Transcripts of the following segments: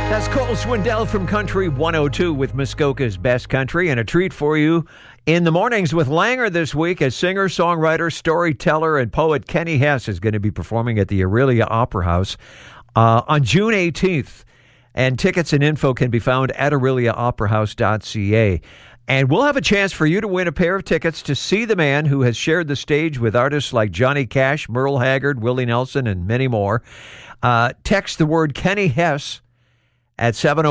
That's Cole Swindell from Country 102 with Muskoka's Best Country, and a treat for you in the mornings with Langer this week as singer, songwriter, storyteller, and poet Kenny Hess is going to be performing at the Aurelia Opera House on June 18th. And tickets and info can be found at aureliaoperahouse.ca. And we'll have a chance for you to win a pair of tickets to see the man who has shared the stage with artists like Johnny Cash, Merle Haggard, Willie Nelson, and many more. Text the word Kenny Hess at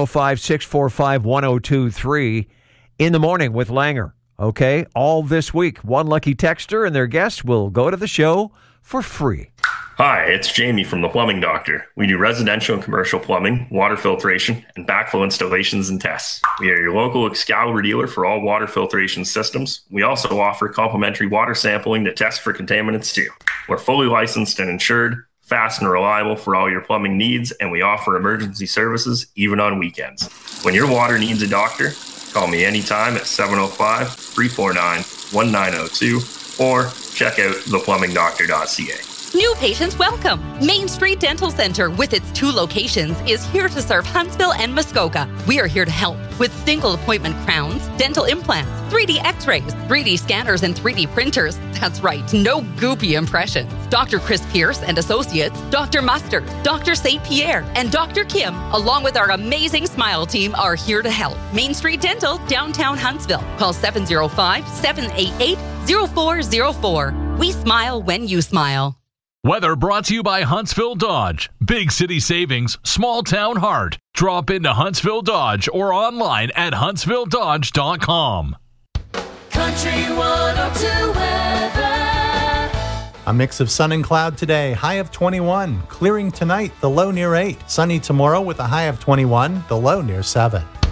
705-645-1023 in the morning with Langer. Okay? All this week. One lucky texter and their guest will go to the show for free. Hi, it's Jamie from The Plumbing Doctor. We do residential and commercial plumbing, water filtration, and backflow installations and tests. We are your local Excalibur dealer for all water filtration systems. We also offer complimentary water sampling to test for contaminants too. We're fully licensed and insured, fast and reliable for all your plumbing needs, and we offer emergency services even on weekends. When your water needs a doctor, call me anytime at 705-349-1902 or check out theplumbingdoctor.ca. New patients welcome. Main Street Dental Center, with its 2 locations, is here to serve Huntsville and Muskoka. We are here to help with single appointment crowns, dental implants, 3D x-rays, 3D scanners, and 3D printers. That's right, no goopy impressions. Dr. Chris Pierce and Associates, Dr. Mustard, Dr. St. Pierre, and Dr. Kim, along with our amazing Smile team, are here to help. Main Street Dental, downtown Huntsville. Call 705-788-0404. We smile when you smile. Weather brought to you by Huntsville Dodge. Big city savings, small town heart. Drop into Huntsville Dodge or online at huntsvilledodge.com. Country 102 weather. A mix of sun and cloud today, high of 21. Clearing tonight, the low near 8. Sunny tomorrow with a high of 21, the low near 7.